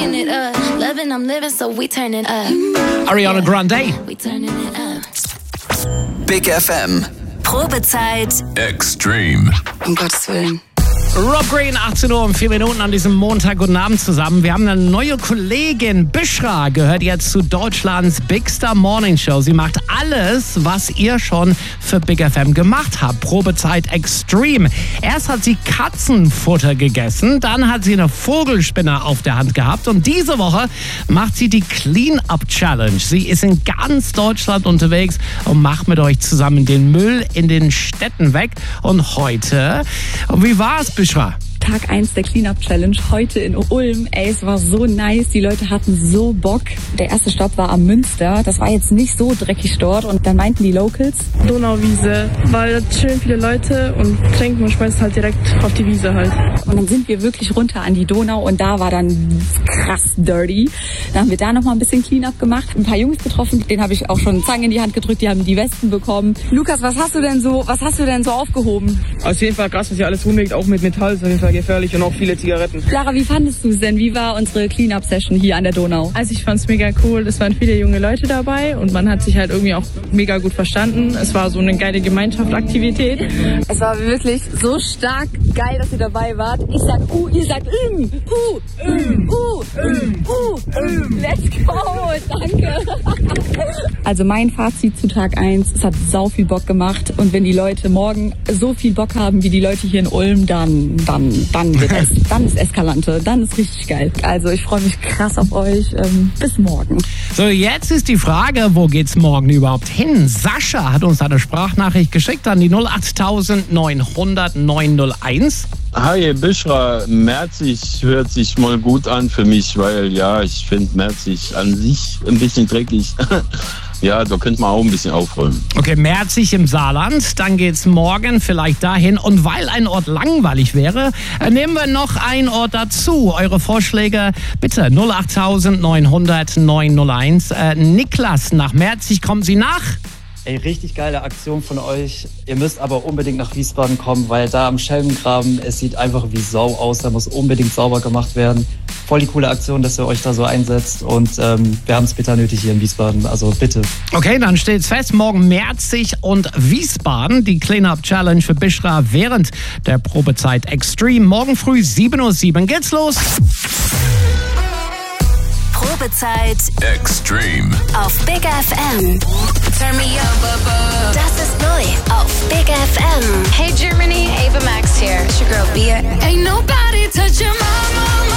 Picking it up, loving, I'm living, so we turn it up. Ariana Grande. We turning it up. Big FM. Probezeit Extreme. Um Gottes Willen. Rob Green, 18 Uhr und 4 Minuten an diesem Montag. Guten Abend zusammen. Wir haben eine neue Kollegin. Bishra gehört jetzt zu Deutschlands Big Star Morning Show. Sie macht alles, was ihr schon für Big FM gemacht habt. Probezeit Extreme. Erst hat sie Katzenfutter gegessen, dann hat sie eine Vogelspinne auf der Hand gehabt und diese Woche macht sie die Clean-Up Challenge. Sie ist in ganz Deutschland unterwegs und macht mit euch zusammen den Müll in den Städten weg. Und heute, wie war's, Bishra? Tag 1 der Clean-Up Challenge heute in Ulm. Ey, es war so nice. Die Leute hatten so Bock. Der erste Stopp war am Münster. Das war jetzt nicht so dreckig dort. Und dann meinten die Locals: Donauwiese, weil da chillen viele Leute und trinken und schmeißen halt direkt auf die Wiese halt. Und dann sind wir wirklich runter an die Donau und da war dann krass dirty. Dann haben wir da nochmal ein bisschen Clean-Up gemacht. Ein paar Jungs getroffen, denen habe ich auch schon Zangen in die Hand gedrückt. Die haben die Westen bekommen. Lukas, was hast du denn so aufgehoben? Auf jeden Fall krass, was hier alles rumliegt, auch mit Metall ist auf jeden Fall gefährlich und auch viele Zigaretten. Clara, wie fandest du es denn? Wie war unsere Clean-Up-Session hier an der Donau? Also ich fand's mega cool, es waren viele junge Leute dabei und man hat sich halt irgendwie auch mega gut verstanden. Es war so eine geile Gemeinschaftsaktivität. Es war wirklich so stark geil, dass ihr dabei wart. Ich sag ihr sagt let's go, danke. Also mein Fazit zu Tag 1, es hat sau viel Bock gemacht und wenn die Leute morgen so viel Bock haben wie die Leute hier in Ulm, dann ist Eskalante, dann ist richtig geil. Also ich freue mich krass auf euch. Bis morgen. So, jetzt ist die Frage, wo geht's morgen überhaupt hin? Sascha hat uns eine Sprachnachricht geschickt an die 08900 901. Hi Bishra, Merzig hört sich mal gut an für mich, weil ja, ich finde Merzig an sich ein bisschen dreckig. Ja, da könnte man auch ein bisschen aufräumen. Okay, Merzig im Saarland, dann geht's morgen vielleicht dahin. Und weil ein Ort langweilig wäre, nehmen wir noch einen Ort dazu. Eure Vorschläge bitte 08900 901. Niklas, nach Merzig kommen Sie nach? Ey, richtig geile Aktion von euch. Ihr müsst aber unbedingt nach Wiesbaden kommen, weil da am Schelmengraben, es sieht einfach wie Sau aus. Da muss unbedingt sauber gemacht werden. Voll die coole Aktion, dass ihr euch da so einsetzt. Und wir haben es bitter nötig hier in Wiesbaden. Also bitte. Okay, dann steht's fest. Morgen Merzig und Wiesbaden. Die Clean-Up Challenge für Bishra während der Probezeit Extreme. Morgen früh 7:07 Uhr geht's los. Probezeit Extreme. auf Big FM. Turn me up. Das ist neu auf Big FM. Hey Germany, Ava Max here. It's your girl Bia. Ain't nobody touching my mama.